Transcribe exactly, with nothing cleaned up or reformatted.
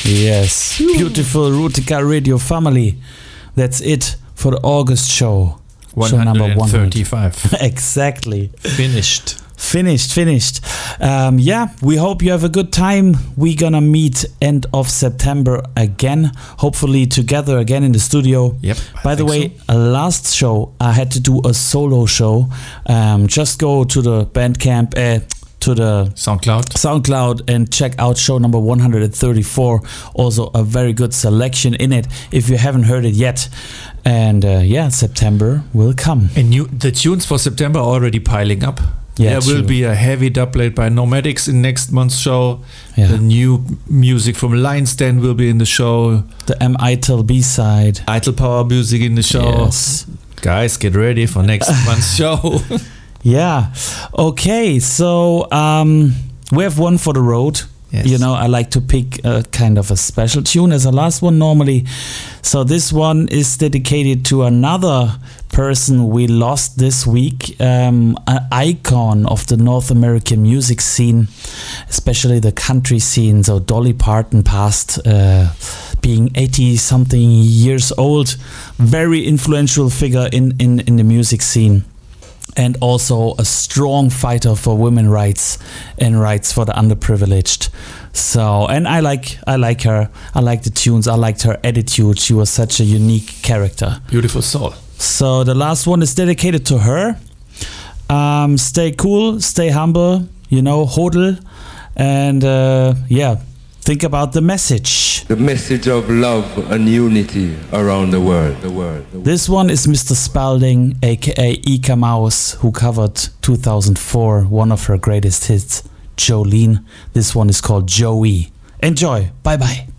Yes, beautiful Rutica Radio family. That's it for the August show. one hundred thirty-five. Show number one hundred. Exactly. Finished. Finished, finished. Um, yeah, we hope you have a good time. We're gonna meet end of September again, hopefully together again in the studio. Yep. By the way, so. last show I had to do a solo show. Um, just go to the Bandcamp, uh, to the SoundCloud. SoundCloud and check out show number one hundred thirty-four. Also a very good selection in it if you haven't heard it yet. And uh, yeah, September will come. And you, the tunes for September are already piling up. Yeah, there will true. be a heavy dubplate by Nomadics in next month's show. Yeah. The new music from Lion's Den will be in the show. The M. Eitel B-side. Eitel Power music in the show. Yes. Guys, get ready for next month's show. Yeah. Okay, so um, we have one for the road. Yes. You know, I like to pick a kind of a special tune as a last one normally. So this one is dedicated to another person we lost this week, um, an icon of the North American music scene, especially the country scene. So Dolly Parton passed, uh, being eighty something years old, very influential figure in, in, in the music scene. And also a strong fighter for women's rights and rights for the underprivileged. So, and I like I like her. I like the tunes. I liked her attitude. She was such a unique character. Beautiful soul. So the last one is dedicated to her. Um, stay cool, stay humble, you know, hodl. And uh, yeah, think about the message. The message of love and unity around the world. The world. The world. This one is Mister Spalding, aka Ika Mouse, who covered two thousand four, one of her greatest hits, Jolene. This one is called Joey. Enjoy. Bye bye.